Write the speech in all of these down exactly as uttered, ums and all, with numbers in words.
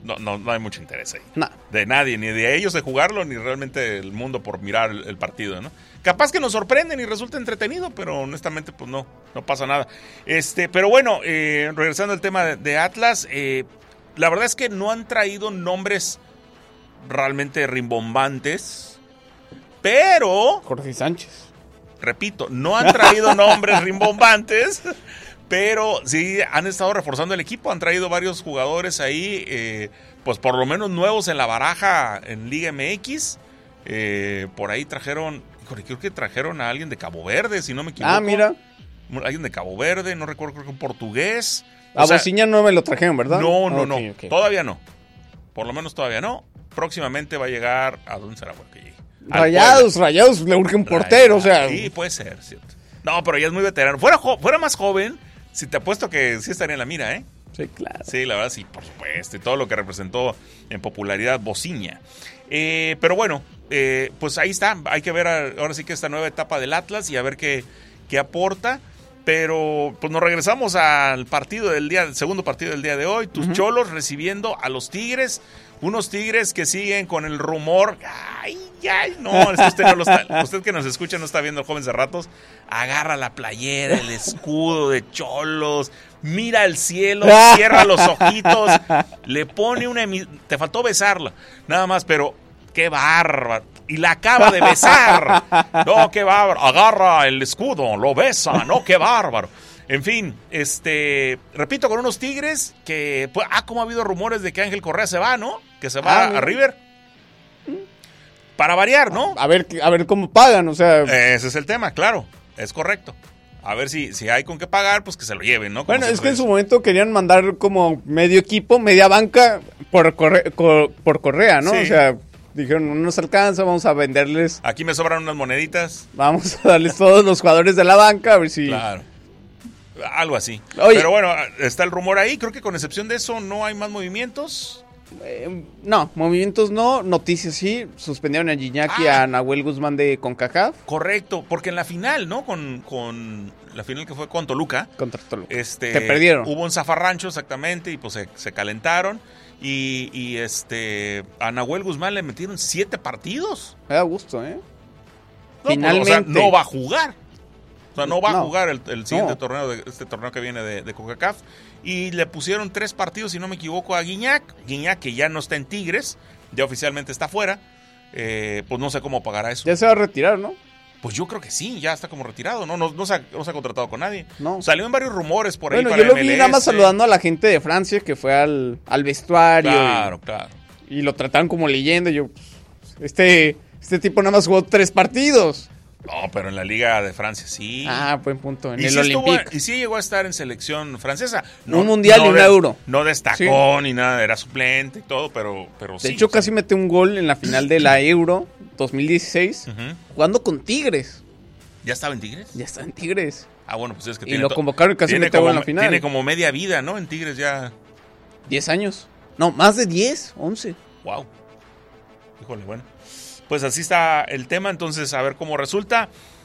no, no, no hay mucho interés ahí. No. De nadie, ni de ellos de jugarlo, ni realmente el mundo por mirar el, el partido, ¿no? Capaz que nos sorprenden y resulta entretenido, pero honestamente, pues no, no pasa nada. Este, pero bueno, eh, regresando al tema de, de Atlas, eh, la verdad es que no han traído nombres realmente rimbombantes, pero... Jorge Sánchez. Repito, no han traído nombres rimbombantes, pero sí han estado reforzando el equipo, han traído varios jugadores ahí, eh, pues por lo menos nuevos en la baraja en Liga M X. Eh, por ahí trajeron, híjole, creo que trajeron a alguien de Cabo Verde, si no me equivoco. Ah, mira. Alguien de Cabo Verde, no recuerdo, creo que un portugués. A Bociña no me lo trajeron, ¿verdad? No, no, okay, no, okay. Todavía no. Por lo menos todavía no. Próximamente va a llegar, ¿a dónde será bueno que llegue? Rayados, Rayados, le urge un portero, o sea. Sí, puede ser, cierto. No, pero ya es muy veterano. Fuera, jo- fuera más joven, si te apuesto que sí estaría en la mira, ¿eh? Sí, claro. Sí, la verdad, sí, por supuesto. Y todo lo que representó en popularidad Bociña. Eh, pero bueno, eh, pues ahí está. Hay que ver a- ahora sí que esta nueva etapa del Atlas y a ver qué, qué aporta. Pero pues nos regresamos al partido del día, el segundo partido del día de hoy. Tus uh-huh. Cholos recibiendo a los Tigres. Unos Tigres que siguen con el rumor. Ay, ay, no, es que usted no lo está. Usted que nos escucha no está viendo Jóvenes de Ratos. Agarra la playera, el escudo de Cholos. Mira el cielo, cierra los ojitos. Le pone una. Emi- Te faltó besarla, nada más, pero qué bárbaro. Y la acaba de besar. No, qué bárbaro. Agarra el escudo, lo besa. No, qué bárbaro. En fin, este, repito, con unos Tigres que, pues, ah, como ha habido rumores de que Ángel Correa se va, ¿no? Que se va ah, a River. Para variar, ¿no? A ver, a ver cómo pagan, o sea. Ese es el tema, claro, es correcto. A ver si, si hay con qué pagar, pues que se lo lleven, ¿no? Como bueno, es que en su momento querían mandar como medio equipo, media banca por, corre, por, por Correa, ¿no? Sí. O sea, dijeron, no nos alcanza, vamos a venderles. Aquí me sobran unas moneditas. Vamos a darles todos los jugadores de la banca, a ver si... Claro. Algo así. Oye, pero bueno, está el rumor ahí. Creo que con excepción de eso no hay más movimientos. Eh, no, movimientos no. Noticias sí. Suspendieron a Gignac ah, y a Nahuel Guzmán de CONCACAF. Correcto, porque en la final, ¿no? Con, con la final que fue con Toluca. Contra Toluca. Este, Te perdieron. Hubo un zafarrancho exactamente y pues se, se calentaron. Y, y este a Nahuel Guzmán le metieron siete partidos. Me da gusto, ¿eh? No, Finalmente. Pues, o sea, no va a jugar. O sea, no va no, a jugar el, el siguiente no. torneo, de, este torneo que viene de, de CONCACAF. Y le pusieron tres partidos, si no me equivoco, a Gignac. Gignac, que ya no está en Tigres, ya oficialmente está fuera. Eh, pues no sé cómo pagará eso. Ya se va a retirar, ¿no? Pues yo creo que sí, ya está como retirado, ¿no? No, no, se, ha, no se ha contratado con nadie. No. Salió en varios rumores por ahí bueno, para yo lo M L S. vi nada más saludando a la gente de Francia que fue al, al vestuario. Claro, y, claro. Y lo trataron como leyenda. Y yo, este, este tipo nada más jugó tres partidos. No, pero en la Liga de Francia sí. Ah, buen punto. En y el sí Olympique. Estuvo, y sí llegó a estar en selección francesa. No, un mundial no y un de, euro. No destacó sí. ni nada, era suplente y todo, pero, pero de sí. De hecho, sí. casi metió un gol en la final de la Euro dos mil dieciséis, uh-huh. jugando con Tigres. ¿Ya estaba en Tigres? Ya estaba en Tigres. Ah, bueno, pues es que y tiene lo convocaron y casi metió como, en la final. Tiene como media vida, ¿no? En Tigres ya. diez años. No, más de diez, once. Wow. Híjole, bueno. Pues así está el tema, entonces a ver cómo resulta.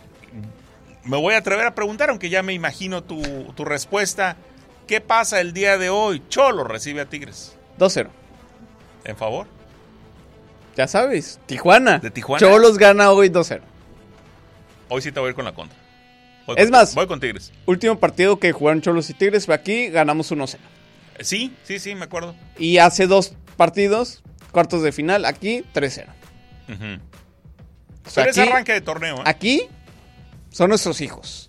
Me voy a atrever a preguntar, aunque ya me imagino tu, tu respuesta. ¿Qué pasa el día de hoy? Cholo recibe a Tigres. dos cero. ¿En favor? Ya sabes, Tijuana. ¿De Tijuana? Cholos gana hoy dos cero. Hoy sí te voy a ir con la contra. Voy es con, más, voy con Tigres. Último partido que jugaron Cholos y Tigres fue aquí, ganamos uno cero. Sí, sí, sí, me acuerdo. Y hace dos partidos, cuartos de final, aquí tres cero. Uh-huh. O sea, Pero aquí, es arranque de torneo, ¿eh? Aquí son nuestros hijos.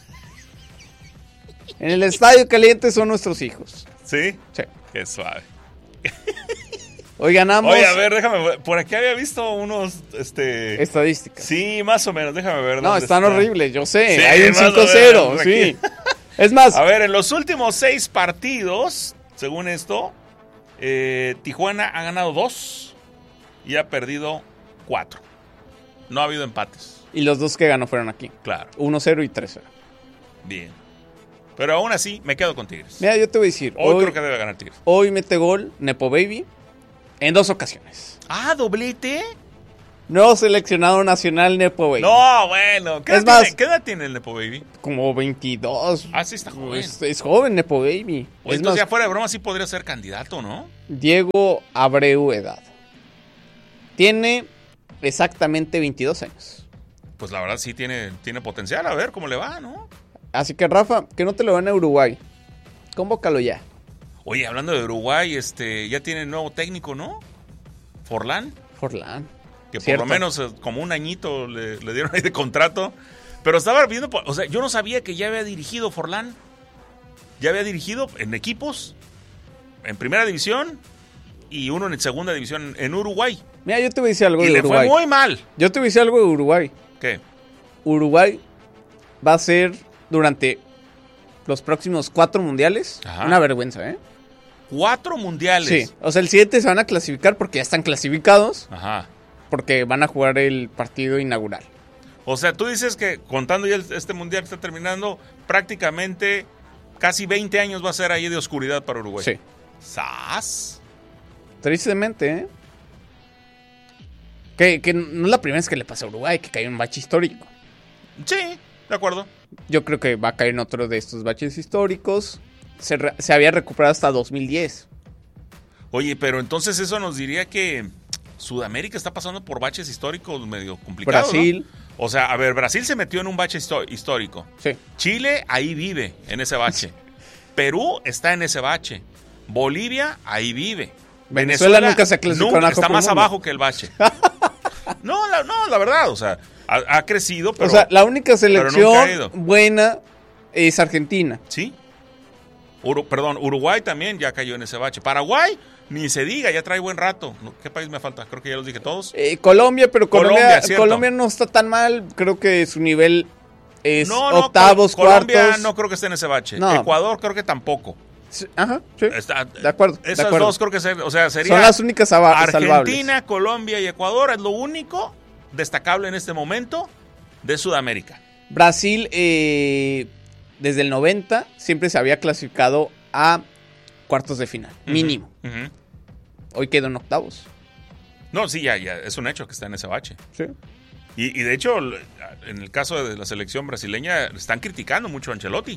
En el Estadio Caliente son nuestros hijos. ¿Sí? Sí. Qué suave. Hoy ganamos. Oye, a ver, déjame. Por aquí había visto unos. este Estadísticas. Sí, más o menos. Déjame ver. No, están está. horribles, yo sé. Sí, hay un cinco cero. Sí. Es más. A ver, en los últimos seis partidos, según esto, eh, Tijuana ha ganado dos y ha perdido cuatro. No ha habido empates. Y los dos que ganó fueron aquí. Claro. uno cero y tres cero. Bien. Pero aún así, me quedo con Tigres. Mira, yo te voy a decir. Hoy, hoy creo que debe ganar Tigres. Hoy mete gol Nepo Baby en dos ocasiones. Ah, doblete. Nuevo seleccionado nacional Nepo Baby. No, bueno. ¿Qué, Es edad, más- tiene, ¿qué edad tiene el Nepo Baby? Como veintidós. Ah, sí, está joven. Es, es joven Nepo Baby. O Es entonces más, ya fuera de broma sí podría ser candidato, ¿no? Diego Abreu edad. Tiene exactamente veintidós años. Pues la verdad sí tiene, tiene potencial. A ver cómo le va, ¿no? Así que Rafa, que no te lo van a Uruguay. Convócalo ya. Oye, hablando de Uruguay, este, ya tiene nuevo técnico, ¿no? Forlán. Forlán. Que Cierto. por lo menos eh, como un añito le, le dieron ahí de contrato. Pero estaba viendo, por- o sea, yo no sabía que ya había dirigido Forlán. Ya había dirigido en equipos, en primera división y uno en segunda división en Uruguay. Mira, yo te voy a decir algo Y de le Uruguay. fue muy mal. Yo te voy a decir algo de Uruguay. ¿Qué? Uruguay va a ser durante los próximos cuatro mundiales Ajá. una vergüenza, ¿eh? Cuatro mundiales. Sí. O sea, el siguiente se van a clasificar porque ya están clasificados, Ajá. porque van a jugar el partido inaugural. O sea, tú dices que contando ya el- este mundial que está terminando, prácticamente casi veinte años va a ser ahí de oscuridad para Uruguay. Sí. ¡Sas! Tristemente, ¿eh? Que, que no es la primera vez que le pasa a Uruguay, que cae en un bache histórico. Sí, de acuerdo. Yo creo que va a caer en otro de estos baches históricos. Se, re- se había recuperado hasta dos mil diez. Oye, pero entonces eso nos diría que Sudamérica está pasando por baches históricos medio complicados, Brasil. ¿no? O sea, a ver, Brasil se metió en un bache histo- histórico. Sí. Chile ahí vive, en ese bache. Perú está en ese bache. Bolivia ahí vive. Venezuela nunca se clasificó nunca- a la Está Copa más del Mundo. abajo que el bache. No, la, no, la verdad, o sea, ha, ha crecido, pero... o sea, la única pero nunca ha selección ido. buena es Argentina. Sí. Uru- perdón, Uruguay también ya cayó en ese bache. Paraguay, ni se diga, ya trae buen rato. No, ¿qué país me falta? Creo que ya los dije todos. Eh, Colombia, pero Colombia, Colombia, cierto. Colombia no está tan mal. Creo que su nivel es No, no, octavos, Col- Colombia cuartos. no creo que esté en ese bache. No. Ecuador creo que tampoco. Sí, ajá, sí. Está- De acuerdo, de Esas acuerdo. dos creo que se- o sea, sería Son las únicas salva- salvables. Argentina, Colombia y Ecuador es lo único destacable en este momento de Sudamérica. Brasil, eh, desde el noventa, siempre se había clasificado a cuartos de final, mínimo. Ujú. Hoy quedó en octavos. No, sí, ya, ya, es un hecho que está en ese bache. Sí. Y, y de hecho, l- en el caso de la selección brasileña, están criticando mucho a Ancelotti.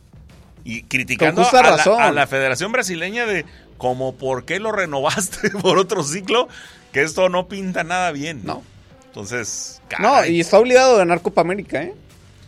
Y criticando Con justa a, la, razón. a la Federación Brasileña de como por qué lo renovaste por otro ciclo, que esto no pinta nada bien. No. Entonces, No, caray, y está obligado a ganar Copa América, ¿eh?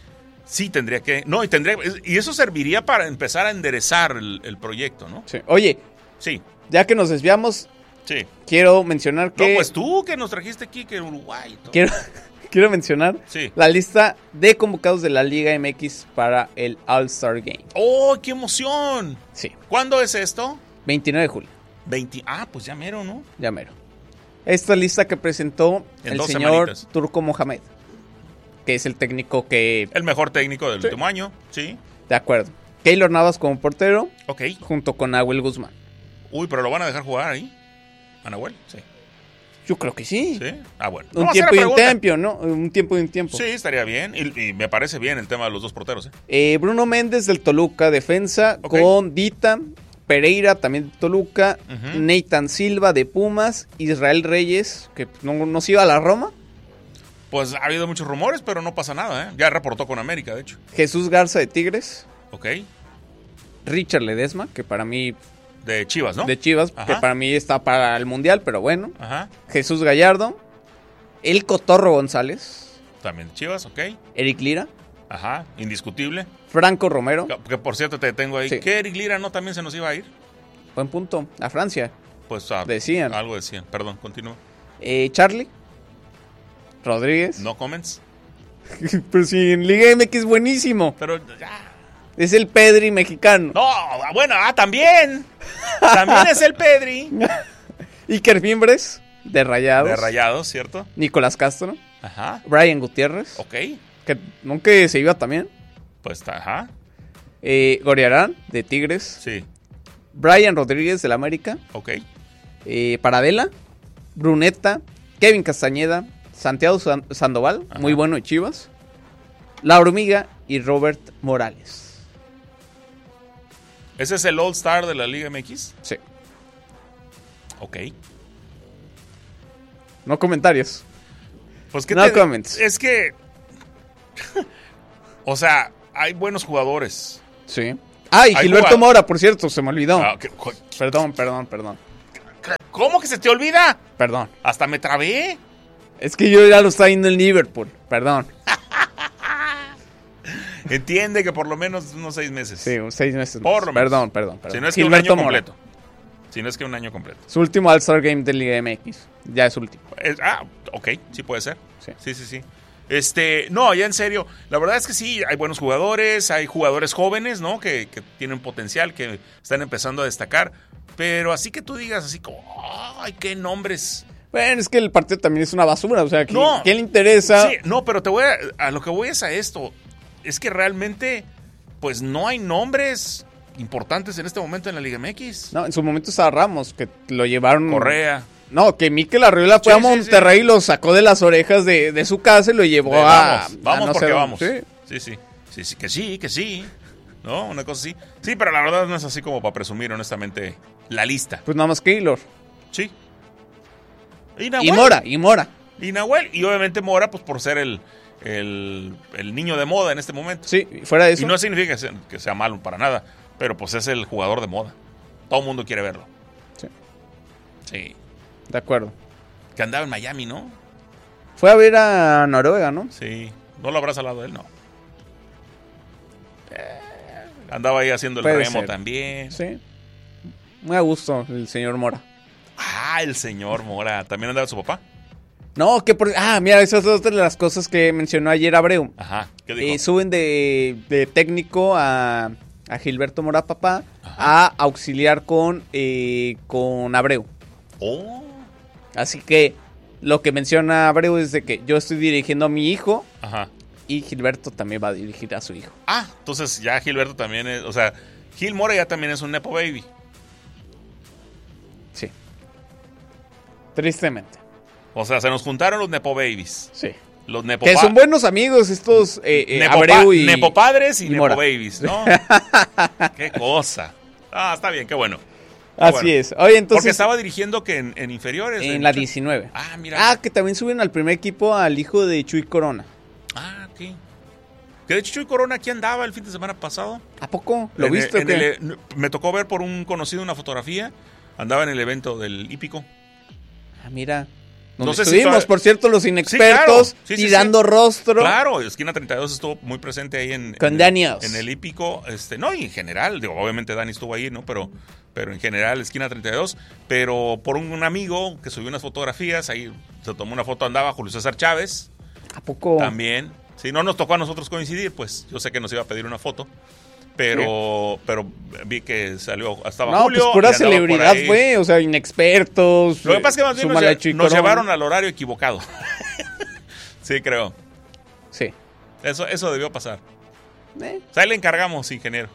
sí tendría que... No, y tendría... Y eso serviría para empezar a enderezar el, el proyecto, ¿no? Sí. Oye, Sí, ya que nos desviamos, sí. quiero mencionar que... No, pues tú que nos trajiste aquí, que Uruguay y todo. Quiero, quiero mencionar Sí. la lista de convocados de la Liga M X para el All-Star Game. ¡Oh, qué emoción! Sí, ¿Cuándo es esto? veintinueve de julio, veinte... Ah, pues ya mero, ¿no? ya mero. Esta lista que presentó En el dos señor semanitas. Turco Mohamed, que es el técnico que... El mejor técnico del Sí. último año, sí. De acuerdo. Keylor Navas como portero, Ok. junto con Nahuel Guzmán. Uy, pero lo van a dejar jugar ahí. ¿A Nahuel? Sí. Yo creo que sí. ¿Sí? Ah, bueno. Un No, tiempo y será un pregunta. tiempo, ¿no? Un tiempo y un tiempo. Sí, estaría bien. Y, y me parece bien el tema de los dos porteros, ¿eh? Eh, Bruno Méndez del Toluca, defensa, Ok. con Dita, Pereira también de Toluca, Ujú. Nathan Silva de Pumas, Israel Reyes, que no, no se iba a la Roma, Pues ha habido muchos rumores, pero no pasa nada, ¿eh? Ya reportó con América, de hecho. Jesús Garza de Tigres, Ok. Richard Ledesma, que para mí, De Chivas, ¿no? de Chivas, Ajá. que para mí está para el Mundial, pero bueno, Ajá. Jesús Gallardo, El Cotorro González, También de Chivas, ok. Eric Lira, Ajá. Indiscutible. Franco Romero, Que, que, por cierto te tengo ahí. Sí. ¿Qué Eric Lira no también se nos iba a ir? buen punto, a Francia, Pues ah, Decían. algo decían. Perdón, continúa. eh, Charlie Rodríguez, No comments. pero si en Liga M X es buenísimo. Pero ya. Es el Pedri mexicano. No, bueno, ah, también. También es el Pedri. Iker Fimbres, de Rayados. De Rayados, ¿cierto? Nicolás Castro. Ajá. Brian Gutiérrez, Ok. que nunca se iba también. Pues está, ajá. Eh, Goriarán, de Tigres. Sí. Brian Rodríguez, del América. Ok. Eh, Paradela. Bruneta. Kevin Castañeda. Santiago San- Sandoval, Ajá. muy bueno de Chivas. La Hormiga y Robert Morales. ¿Ese es el All Star de la Liga M X? Sí. Ok. No comentarios. Pues que no te, comments. Es que, o sea, hay buenos jugadores. Sí. Ah, y Hay Gilberto jugado- Mora, por cierto, se me olvidó. Ah, ¿qué- Perdón, perdón, perdón. ¿Cómo que se te olvida? Perdón. Hasta me trabé. Es que yo ya lo estaba viendo en Liverpool. Perdón. Entiende que por lo menos unos seis meses. Sí, seis meses. Por más. lo menos. Perdón, perdón, perdón. Si no es que un Gilberto año Mora. completo. Si no es que un año completo. Su último All-Star Game de Liga M X. Ya es último. Es- ah, ok, sí puede ser. Sí. Sí, sí, sí. Este, no, ya en serio, la verdad es que sí, hay buenos jugadores, hay jugadores jóvenes, ¿no? Que, que tienen potencial, que están empezando a destacar, pero así que tú digas así como, ay, qué nombres. Bueno, es que el partido también es una basura. O sea, ¿qué, No. ¿qué le interesa? Sí, no, pero te voy a, a lo que voy es a esto, es que realmente, pues no hay nombres importantes en este momento en la Liga M X. No, en su momento estaba Ramos, que lo llevaron. Correa. No, que Mikel Arriola fue Sí, a sí, Monterrey y lo sacó de las orejas de, de su casa y lo llevó de a. vamos, a vamos no sé porque dónde. vamos. Sí. Sí, sí, sí, sí, que sí, que sí, ¿no? Una cosa así. Sí, pero la verdad no es así como para presumir, honestamente, la lista. Pues nada más Keylor. Sí. Y Y Nahuel. Mora, y Mora. Y Nahuel. Y obviamente Mora, pues por ser el, el, el niño de moda en este momento. Sí, fuera de eso. Y no significa que sea, que sea malo para nada, pero pues es el jugador de moda. Todo el mundo quiere verlo. Sí. Sí. De acuerdo. Que andaba en Miami, ¿no? Fue a ver a Noruega, ¿no? Sí. ¿No lo habrás hablado de él? No. Eh, andaba ahí haciendo el Puede remo ser. también. Sí. Muy a gusto el señor Mora. Ah, el señor Mora. ¿También andaba su papá? No, que por. Ah, mira, esas son otra de las cosas que mencionó ayer Abreu. Ajá. ¿Qué dijo? Eh, suben de, de técnico a, a Gilberto Mora, papá, a auxiliar con, eh, con Abreu. Oh. Así que lo que menciona Abreu es de que yo estoy dirigiendo a mi hijo Ajá. y Gilberto también va a dirigir a su hijo. Ah, entonces ya Gilberto también es... O sea, Gil Mora ya también es un Nepo Baby. Sí. Tristemente. O sea, se nos juntaron los Nepo Babies. Sí. Los Nepo Que pa- son buenos amigos estos eh, eh, Nepo Abreu pa- y... Nepo Padres y, y Nepo Mora. Babies, ¿no? Qué cosa. Ah, está bien, qué bueno. Qué Así bueno. es. Oye, entonces... Porque estaba dirigiendo que en, en inferiores. En de la mucho- diecinueve. Ah, mira. Ah, que también suben al primer equipo al hijo de Chuy Corona. Ah, ok. Que de hecho Chuy Corona aquí andaba el fin de semana pasado. ¿A poco? ¿Lo En el- viste o en qué? el- eh, me tocó ver por un conocido una fotografía. Andaba en el evento del hípico. Ah, mira. No Donde sé si estuvimos, todavía- por cierto, los inexpertos, Sí, claro. Sí, sí, tirando sí. rostro. Claro, Esquina treinta y dos estuvo muy presente ahí en, Con en, Daniels. en el hípico, este, no, y en general, digo, obviamente Dani estuvo ahí, ¿no? Pero, pero en general, Esquina treinta y dos, pero por un, un amigo que subió unas fotografías, ahí se tomó una foto, andaba Julio César Chávez, ¿A poco? también. Sí, no nos tocó a nosotros coincidir, pues yo sé que nos iba a pedir una foto, pero, pero vi que salió, estaba No, Julio. pues pura y andaba por celebridad ahí. fue, o sea, inexpertos. Lo que pasa es que más bien nos, súmale a lle- Chuy nos Corona. llevaron al horario equivocado. Sí, creo. Sí. Eso, eso debió pasar. Eh, O sea, ahí le encargamos, ingeniero.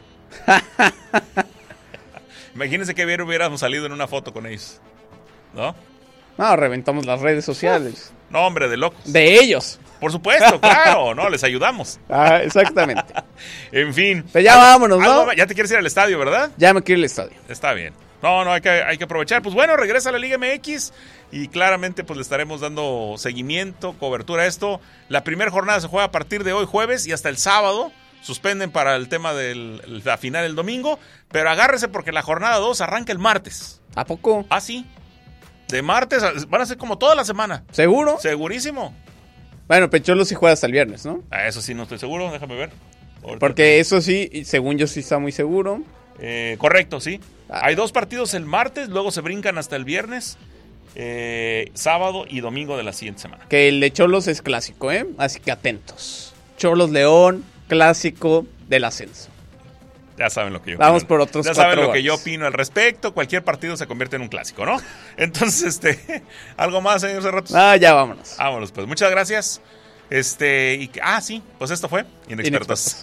Imagínense que bien hubiéramos salido en una foto con ellos. ¿No? No, reventamos las redes sociales. No, hombre, de locos. De ellos. Por supuesto, claro, no, les ayudamos. Ah, exactamente. En fin. Pero ya vámonos, ¿no? Algo- Ya te quieres ir al estadio, ¿verdad? Ya me quiero ir al estadio. Está bien. No, no, hay que, hay que aprovechar. Pues bueno, regresa a la Liga M X y claramente pues le estaremos dando seguimiento, cobertura a esto. La primera jornada se juega a partir de hoy jueves y hasta el sábado. Suspenden para el tema de la final el domingo, pero agárrese porque la jornada dos arranca el martes. ¿A poco? Ah, sí. De martes, a- van a ser como toda la semana. ¿Seguro? Segurísimo. Bueno, Pecholo sí juega hasta el viernes, ¿no? A eso sí no estoy seguro, déjame ver. Ahorita Porque eso sí, y según yo sí está muy seguro. Eh, correcto, sí. Ah. Hay dos partidos el martes, luego se brincan hasta el viernes, eh, sábado y domingo de la siguiente semana. Que el de Cholos es clásico, ¿eh? Así que atentos. Cholos León, clásico del ascenso. Ya saben lo que yo Vamos opino. por otros Ya saben cuatro lo que yo goles. opino al respecto. Cualquier partido se convierte en un clásico, ¿no? Entonces, este, algo más, señor Cerratos. Ah, ya vámonos. Vámonos, pues. Muchas gracias. Este, y, ah, sí, pues esto fue Inexpertos.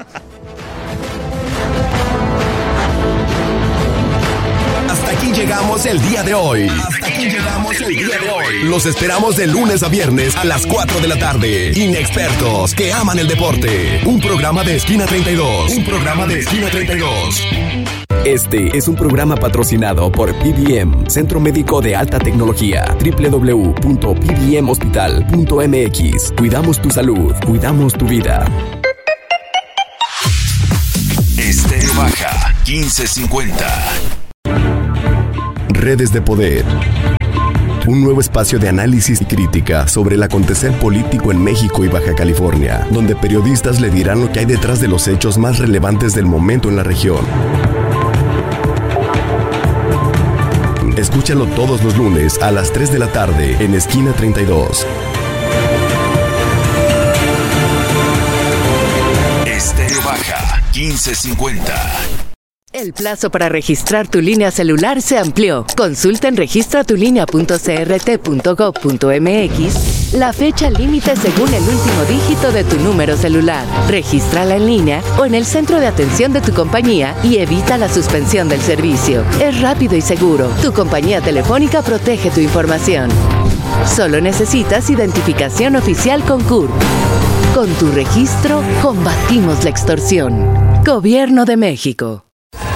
Hasta aquí llegamos el día de hoy. Hasta aquí llegamos el día de hoy. Los esperamos de lunes a viernes a las cuatro de la tarde. Inexpertos que aman el deporte. Un programa de Esquina treinta y dos. Un programa de Esquina treinta y dos. Este es un programa patrocinado por P B M, Centro Médico de Alta Tecnología. doble u doble u doble u punto p b m hospital punto m x. Cuidamos tu salud, cuidamos tu vida. Estéreo Baja quince cincuenta. Redes de Poder. Un nuevo espacio de análisis y crítica sobre el acontecer político en México y Baja California, donde periodistas le dirán lo que hay detrás de los hechos más relevantes del momento en la región. Escúchalo todos los lunes a las tres de la tarde en Esquina treinta y dos. Estéreo Baja quince cincuenta. El plazo para registrar tu línea celular se amplió. Consulta en registra tu línea punto c r t punto gov punto m x la fecha límite según el último dígito de tu número celular. Regístrala en línea o en el centro de atención de tu compañía y evita la suspensión del servicio. Es rápido y seguro. Tu compañía telefónica protege tu información. Solo necesitas identificación oficial con C U R P. Con tu registro, combatimos la extorsión. Gobierno de México.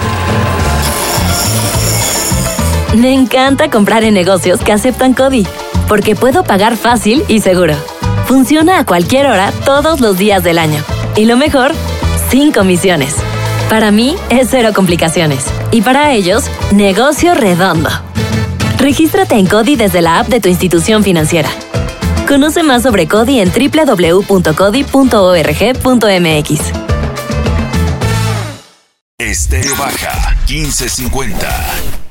Me encanta comprar en negocios que aceptan CODI, porque puedo pagar fácil y seguro. Funciona a cualquier hora, todos los días del año. Y lo mejor, sin comisiones. Para mí, es cero complicaciones. Y para ellos, negocio redondo. Regístrate en CODI desde la app de tu institución financiera. Conoce más sobre CODI en doble u doble u doble u punto codi punto org punto m x. Estéreo Baja quince cincuenta.